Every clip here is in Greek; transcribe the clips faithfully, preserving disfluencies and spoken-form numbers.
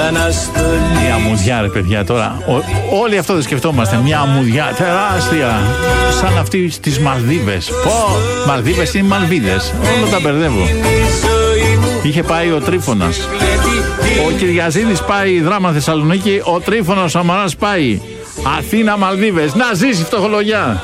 Μια αμμουδιά, ρε παιδιά, τώρα. Ο, όλοι αυτό δεν σκεφτόμαστε. Μια αμμουδιά τεράστια. Σαν αυτή στις Μαλδίβες. Πω, Μαλδίβες είναι Μαλβίδες. Όλα τα μπερδεύω. Είχε πάει ο Τρίφωνας. Ο Κυριαζίδης πάει Δράμα Θεσσαλονίκη. Ο Τρίφωνας ο Σαμαράς πάει Αθήνα Μαλδίβες. Να ζήσει φτωχολογιά.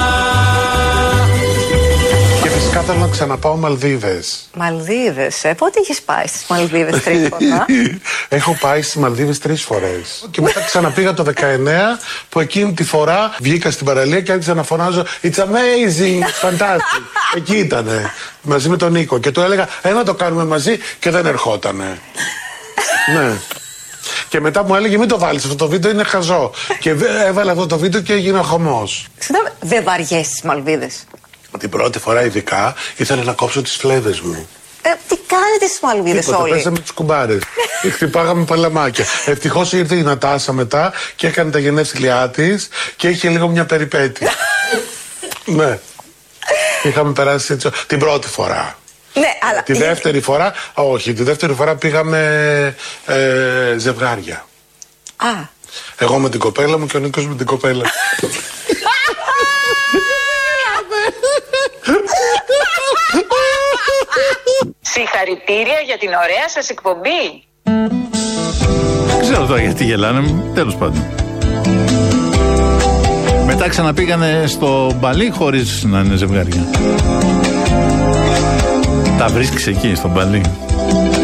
Και φυσικά θέλω να ξαναπάω Μαλδίβες. Μαλδίβες, ε, πότε είχες πάει στις Μαλδίβες, Τρίφωνα? Έχω πάει στις Μαλδίβες τρεις φορές. Και μετά ξαναπήγα το δεκαεννέα, που εκείνη τη φορά βγήκα στην παραλία και άρχισα να φωνάζω It's amazing, fantastic. Εκεί ήτανε, μαζί με τον Νίκο. Και του έλεγα, ένα το κάνουμε μαζί και δεν ερχότανε. Ναι. Και μετά μου έλεγε μην το βάλεις αυτό το βίντεο, είναι χαζό. Και έβαλα αυτό το βίντεο και έγινε χαμός. Συγγνώμη, δεν βαριέσαι στις Μαλδίβες? Την πρώτη φορά ειδικά ήθελα να κόψω τις φλέβες μου. Ε, τι κάνετε στις Μαλδίβες όλοι? Παίζαμε τις κουμπάρες. Χτυπάγαμε παλαμάκια. Ευτυχώς ήρθε η Νατάσα μετά και έκανε τα γενέθλιά της και είχε λίγο μια περιπέτεια. Ναι. Είχαμε περάσει έτσι την πρώτη φορά. Ναι, αλλά... Τη δεύτερη φορά, όχι, τη δεύτερη φορά πήγαμε ε, ζευγάρια. Α. Εγώ με την κοπέλα μου και ο Νίκος με την κοπέλα. Συγχαρητήρια για την ωραία σας εκπομπή. Δεν ξέρω τώρα γιατί γελάνε, τέλος πάντων. Μετά ξαναπήγανε στο μπαλί χωρίς να είναι ζευγάρια. Τα βρίσκεις εκεί στο μπαλί.